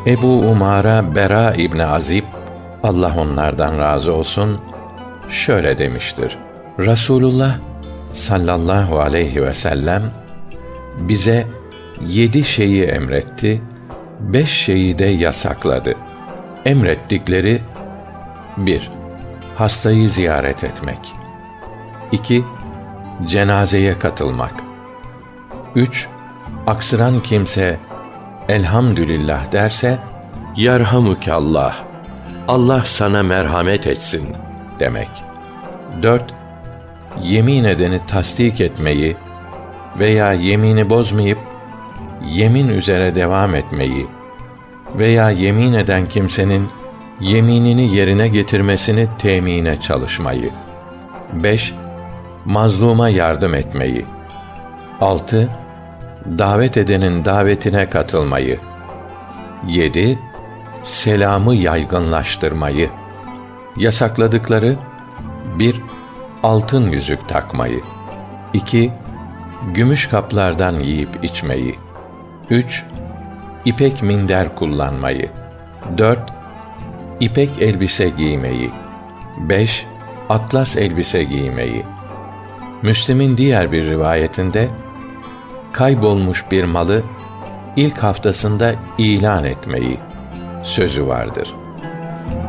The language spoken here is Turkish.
Ebu Umara Bera İbni Azib, Allah onlardan razı olsun, şöyle demiştir: Resulullah sallallahu aleyhi ve sellem bize 7 şeyi emretti, 5 şeyi de yasakladı. Emrettikleri: 1. Hastayı ziyaret etmek. 2. Cenazeye katılmak. 3. Aksıran kimse elhamdülillah derse, yerhamukallah, Allah sana merhamet etsin demek. 4. Yemin edeni tasdik etmeyi veya yemini bozmayıp yemin üzere devam etmeyi veya yemin eden kimsenin yeminini yerine getirmesini temine çalışmayı. 5. Mazluma yardım etmeyi. 6. Davet edenin davetine katılmayı. 7. Selamı yaygınlaştırmayı. Yasakladıkları: 1. Altın yüzük takmayı. 2. Gümüş kaplardan yiyip içmeyi. 3. İpek minder kullanmayı. 4. İpek elbise giymeyi. 5. Atlas elbise giymeyi. Müslim'in diğer bir rivayetinde, kaybolmuş bir malı ilk haftasında ilan etmeyi sözü vardır.